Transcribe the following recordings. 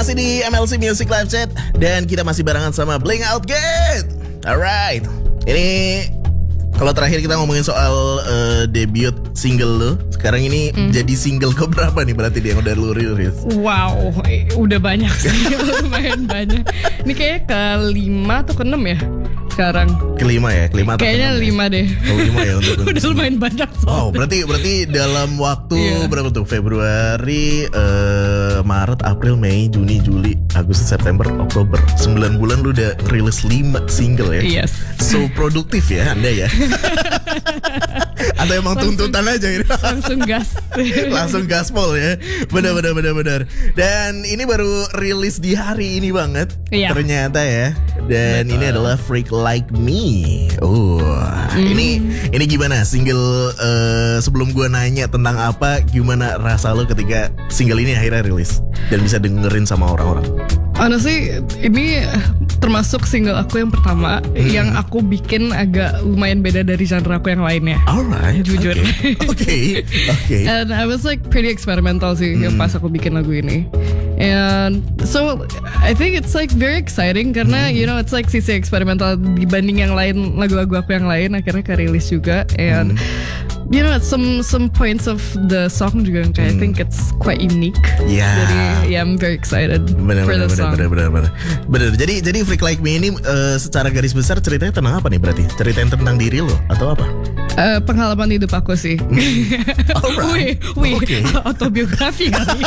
Masih di MLC Music Live Chat dan kita masih barengan sama Bling Out Gate. Alright, ini kalau terakhir kita ngomongin soal debut single lo, sekarang ini jadi single keberapa nih berarti dia yang udah lu rilis? Wow, udah banyak sih, lumayan banyak. Ini kayaknya ke-5 atau ke-6 ya sekarang. Kelima ya, kelima atau kayaknya ke-6 5 deh. Kelima ya untuk Udah lumayan banyak. Wow, berarti dalam waktu berapa tuh? Februari, Maret, April, Mei, Juni, Juli, Agustus, September, Oktober. 9 bulan lu udah rilis 5 single ya. Yes. So produktif ya Anda ya. Atau emang tuntutan aja ini? Langsung gas. Langsung gaspol ya. Benar. Dan ini baru rilis di hari ini banget. Iya. Ternyata ya. Dan ini adalah Freak Like Me. Ini gimana single sebelum gue nanya tentang apa, gimana rasa lo ketika single ini akhirnya rilis dan bisa dengerin sama orang-orang? Honestly, ini termasuk single aku yang pertama yang aku bikin agak lumayan beda dari genre aku yang lainnya. Alright, jujur. Okay. And I was like pretty experimental sih pas aku bikin lagu ini. And so I think it's like very exciting karena you know it's like sisi eksperimental dibanding yang lain, lagu-lagu aku yang lain akhirnya kerilis juga. And you know some points of the song juga yang kayak I think it's quite unique. Jadi I'm very excited for the song. Bener. Jadi Freak Like Me ini secara garis besar ceritanya tentang apa nih berarti? Ceritain tentang diri lo atau apa? Pengalaman hidup aku sih. Alright. Wih, autobiografi kali.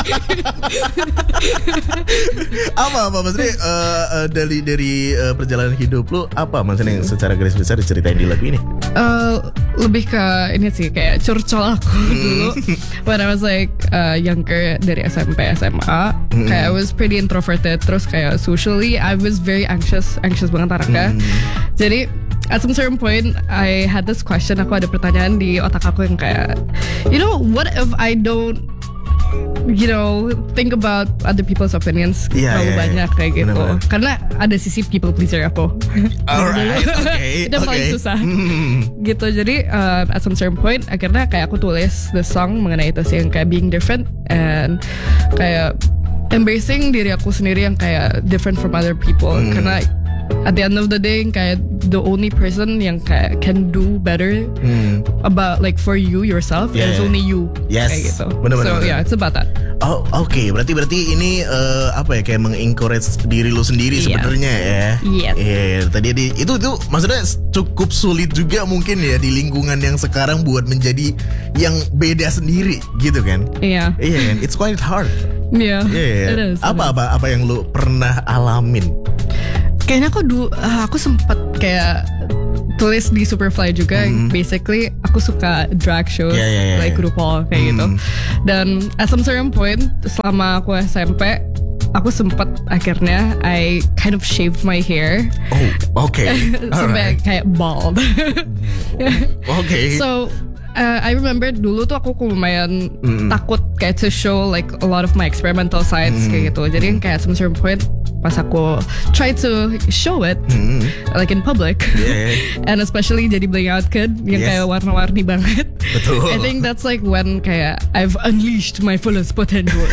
apa maksudnya dari perjalanan hidup lo apa maksudnya yang secara garis besar diceritain di lagu ini? Lebih ke ini sih kayak curcol aku dulu when I was like younger dari SMP SMA. Kayak I was pretty introverted, terus kayak socially I was very anxious banget anaknya. Jadi at some certain point I had this question, aku ada pertanyaan di otak aku yang kayak you know what if I don't think about other people's opinions terlalu banyak kayak gitu. Karena ada sisi people pleaser aku. Alright, okay. Itu yang paling susah. Gitu, jadi at some certain point akhirnya kayak aku tulis the song mengenai itu sih, yang kayak being different and kayak embracing diri aku sendiri yang kayak different from other people. Karena at the end of the day kayak the only person yang kayak can do better about like for you yourself is only you. Yes. Kayak gitu. Bener. Yeah, it's about that. Oh, oke. Berarti ini apa ya, kayak mengencourage diri lu sendiri sebenarnya ya. Yes. Tadi itu maksudnya cukup sulit juga mungkin ya di lingkungan yang sekarang buat menjadi yang beda sendiri gitu kan? Iya. Iya kan? It's quite hard. Iya. It is. Apa yang lu pernah alamin? Kayaknya aku sempat kayak tulis di Superfly juga. Basically aku suka drag shows like RuPaul kayak gitu. Dan at some certain point selama aku SMP aku sempat akhirnya I kind of shaved my hair. Oh, okay. Sampai kayak bald. Okay. So I remember dulu tuh aku lumayan takut kayak to show like a lot of my experimental sides kayak gitu. Jadi kayak at some certain point pas aku try to show it like in public and especially jadi Bling Out Kid yang kayak warna-warni banget. Betul. I think that's like when kayak I've unleashed my fullest potential.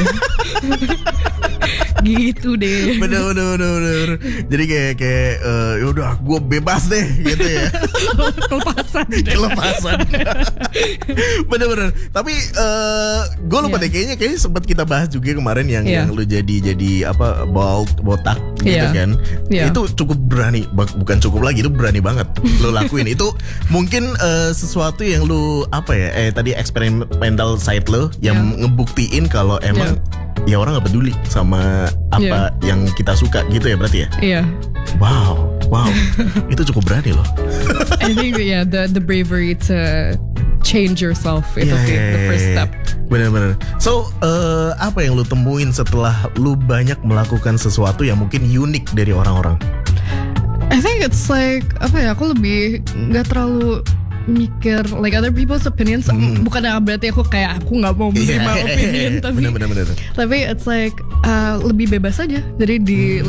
Gitu deh. Bener. Jadi kayak yaudah gue bebas deh gitu ya. Kelepasan. Bener. Tapi gue lupa deh kayaknya sempat kita bahas juga kemarin yang lu jadi apa botak gitu kan. Itu cukup berani, bukan cukup lagi, itu berani banget lu lakuin. Itu mungkin sesuatu yang lu apa ya tadi experimental side lo yang ngebuktiin kalau emang ya orang gak peduli sama apa yang kita suka gitu ya berarti ya. Iya. Wow. Itu cukup berani loh. I think the bravery to change yourself itu sih the first step. Bener. So apa yang lu temuin setelah lu banyak melakukan sesuatu yang mungkin unik dari orang-orang? I think it's like apa ya, aku lebih gak terlalu mikir like other people's opinions. Bukan berarti aku nggak mau menerima opinion, tapi bener. Tapi it's like lebih bebas aja. Jadi di like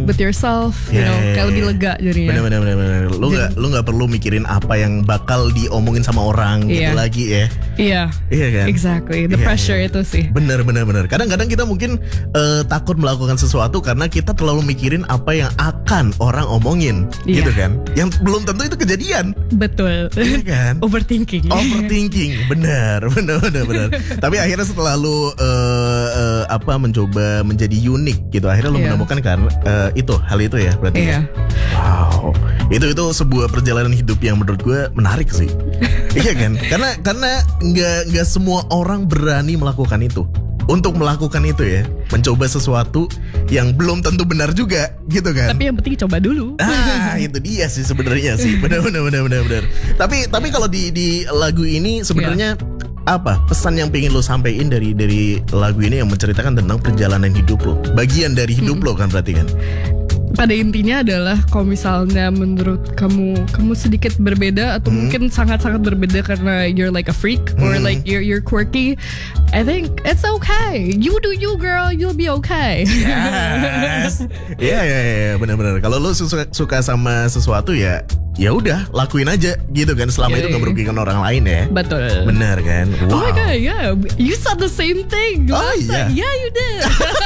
with yourself, you know, kayak lebih lega jadinya. Bener. Lu nggak perlu mikirin apa yang bakal diomongin sama orang gitu lagi ya. Iya kan? Exactly. The pressure itu sih. Bener. Kadang-kadang kita mungkin takut melakukan sesuatu karena kita terlalu mikirin apa yang akan orang omongin, gitu kan? Yang belum tentu itu kejadian. Betul. Iya kan? Overthinking. Bener. Tapi akhirnya setelah lu mencoba menjadi unik gitu, akhirnya lu menemukan kan hal itu ya berarti. Wow. Itu sebuah perjalanan hidup yang menurut gue menarik sih. Iya kan? Karena nggak semua orang berani melakukan itu. Untuk melakukan itu ya, mencoba sesuatu yang belum tentu benar juga, gitu kan? Tapi yang penting coba dulu. Itu dia sih sebenarnya sih, benar. Tapi kalau di lagu ini sebenarnya apa pesan yang pengen lo sampein dari lagu ini yang menceritakan tentang perjalanan hidup lo, bagian dari hidup lo kan berarti kan? Pada intinya adalah kalau misalnya menurut kamu sedikit berbeda atau mungkin sangat-sangat berbeda karena you're like a freak or like you're quirky, I think it's okay. You do you, girl, you'll be okay. Yes. Iya, benar. Kalau lo suka sama sesuatu ya udah lakuin aja gitu kan, selama itu nggak merugikan orang lain ya. Betul. Benar kan? Wow. Oh my god, yeah, you said the same thing. Yeah, you did.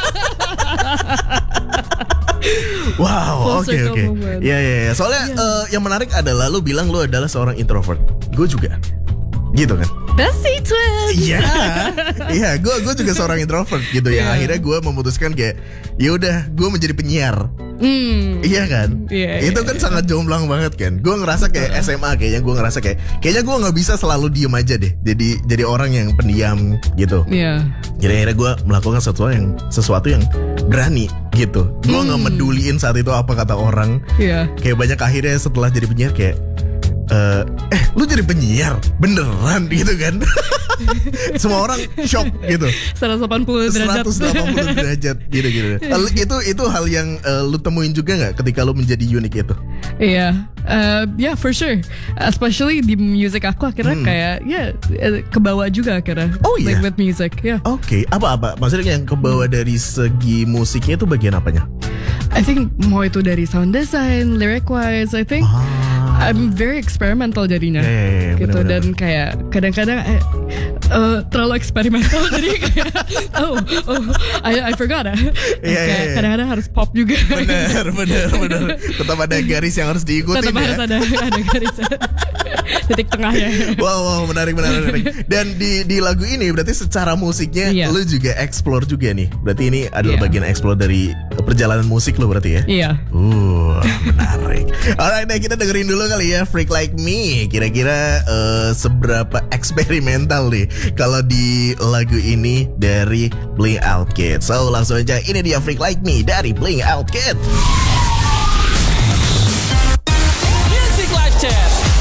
Wow, oke. Ya. Soalnya yang menarik adalah lu bilang lu adalah seorang introvert. Gue juga. Gitu kan? Bestie twins. Iya, gue juga seorang introvert gitu ya. Akhirnya gue memutuskan kayak ya udah, gue menjadi penyiar. Iya kan? Itu kan sangat jomplang banget kan. Gue ngerasa kayak SMA kayaknya gue nggak bisa selalu diem aja deh. Jadi orang yang pendiam gitu. Jadi akhirnya gue melakukan sesuatu yang berani gitu. Gue nggak meduliin saat itu apa kata orang. Kayak banyak akhirnya setelah jadi penyiar kayak lu jadi penyiar beneran gitu kan. Semua orang shock gitu. 180 derajat gitu. Itu hal yang lu temuin juga nggak ketika lu menjadi unik itu? Yeah, for sure. Especially di music aku akhirnya kayak kebawa juga akhirnya. Like with music, Oke. Apa maksudnya yang kebawa dari segi musiknya itu bagian apanya? I think mau itu dari sound design, lyric wise, I think I'm very experimental jadinya, gitu. Bener. Dan kayak kadang-kadang terlalu eksperimental jadi kayak I forgot kayak kadang-kadang harus pop juga. Bener. Tetap ada garis yang harus diikuti. Tetap harus ada garis titik tengahnya. Wow, menarik. Dan di lagu ini berarti secara musiknya lu juga explore juga nih. Berarti ini adalah bagian explore dari perjalanan musik lo berarti ya? Menarik. Alright, kita dengerin dulu kali ya Freak Like Me. Kira-kira seberapa eksperimental nih kalau di lagu ini dari Blink Out Kid. So langsung aja, ini dia Freak Like Me dari Blink Out Kid.